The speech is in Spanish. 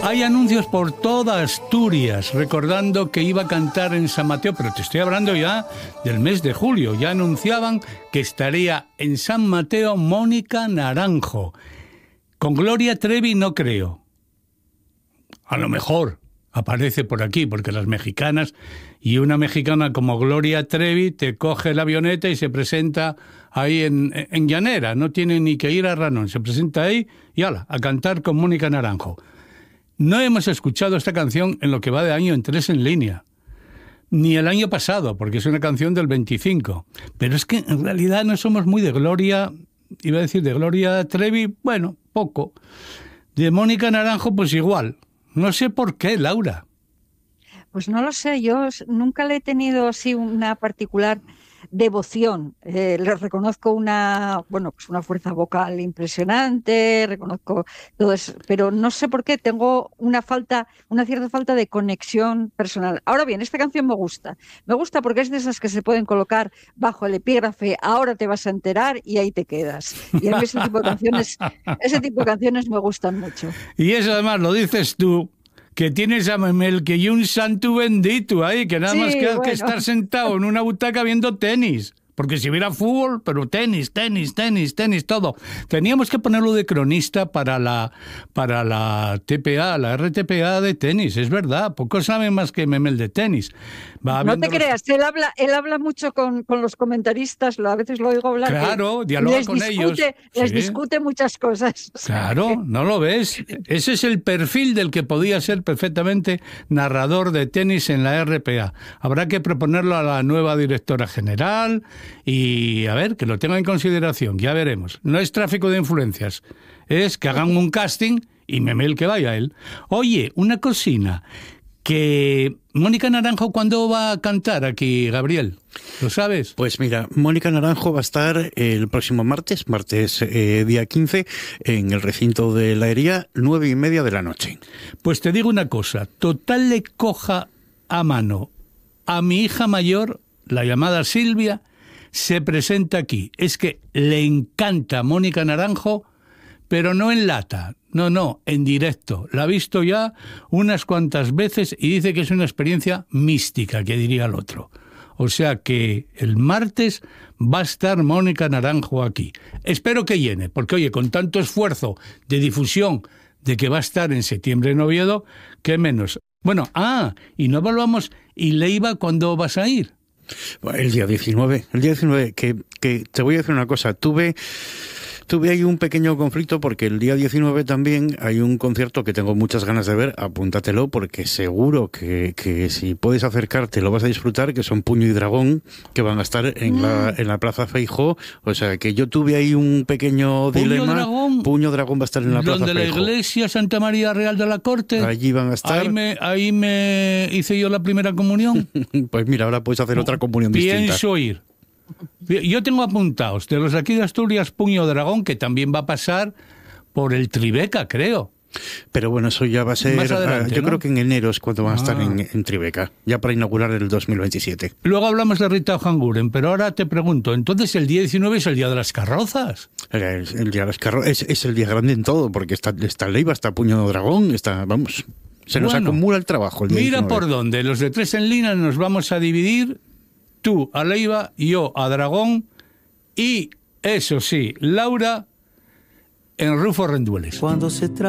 Hay anuncios por toda Asturias recordando que iba a cantar en San Mateo, pero te estoy hablando ya del mes de julio. Ya anunciaban que estaría en San Mateo Mónica Naranjo. Con Gloria Trevi no creo. A lo mejor aparece por aquí, porque las mexicanas, y una mexicana como Gloria Trevi te coge la avioneta y se presenta ahí en Llanera, no tiene ni que ir a Ranón, se presenta ahí y ¡hala!, a cantar con Mónica Naranjo. No hemos escuchado esta canción en lo que va de año en 3 en línea, ni el año pasado, porque es una canción del 25, pero es que en realidad no somos muy de Gloria, iba a decir de Gloria Trevi, bueno, poco, de Mónica Naranjo pues igual. No sé por qué, Laura. Pues no lo sé, yo nunca le he tenido así una particular devoción. Le reconozco una fuerza vocal impresionante, reconozco todo eso, pero no sé por qué tengo una cierta falta de conexión personal. Ahora bien, esta canción me gusta porque es de esas que se pueden colocar bajo el epígrafe, ahora te vas a enterar y ahí te quedas. Y a mí ese tipo de canciones me gustan mucho. Y eso además lo dices tú, que tienes a Memel, que hay un santo bendito ahí, que nada más queda que estar sentado en una butaca viendo tenis. Porque si hubiera fútbol, pero tenis, todo. Teníamos que ponerlo de cronista para la TPA, la RTPA de tenis, es verdad. Pocos saben más que Memel de tenis. No te creas, él habla mucho con los comentaristas, a veces lo oigo hablar. Claro, dialoga con ellos. Les discute muchas cosas. Claro, ¿no lo ves? Ese es el perfil del que podía ser perfectamente narrador de tenis en la RPA. Habrá que proponerlo a la nueva directora general y a ver, que lo tenga en consideración, ya veremos. No es tráfico de influencias, es que hagan un casting y Memel que vaya él. Oye, una cocina, que Mónica Naranjo, ¿cuándo va a cantar aquí, Gabriel? ¿Lo sabes? Pues mira, Mónica Naranjo va a estar el próximo martes día 15, en el recinto de la Hería, 9:30 de la noche. Pues te digo una cosa, total le coja a mano a mi hija mayor, la llamada Silvia, se presenta aquí. Es que le encanta Mónica Naranjo, pero no en lata, no, en directo. La ha visto ya unas cuantas veces y dice que es una experiencia mística, que diría el otro. O sea que el martes va a estar Mónica Naranjo aquí. Espero que llene, porque oye, con tanto esfuerzo de difusión de que va a estar en septiembre en Oviedo, ¿qué menos? Bueno, y no volvamos, ¿y Leiva cuándo vas a ir? El día 19, que te voy a decir una cosa, tuve ahí un pequeño conflicto porque el día 19 también hay un concierto que tengo muchas ganas de ver, apúntatelo porque seguro que si puedes acercarte lo vas a disfrutar, que son Puño y Dragón, que van a estar en la Plaza Feijó, o sea que yo tuve ahí un pequeño dilema. Puño Dragón va a estar en la Plaza Feijó. ¿Donde la iglesia Santa María Real de la Corte? Allí van a estar. Ahí me hice yo la primera comunión. Pues mira, ahora puedes hacer otra comunión distinta. Pienso ir. Yo tengo apuntados de los de aquí de Asturias, Puño Dragón, que también va a pasar por el Tribeca, creo. Pero bueno, eso ya va a ser más adelante, yo ¿no? Creo que en enero es cuando van a estar en Tribeca, ya para inaugurar el 2027. Luego hablamos de Rita Ojanguren, pero ahora te pregunto, entonces el día 19 es el día de las carrozas. El día de las carrozas es el día grande en todo, porque está Leiva, está Puño Dragón, se nos acumula el trabajo el día mira 19. Por dónde, los de 3 en línea nos vamos a dividir, tú a Leiva, yo a Dragón y, eso sí, Laura en Rufo Rendueles. Cuando se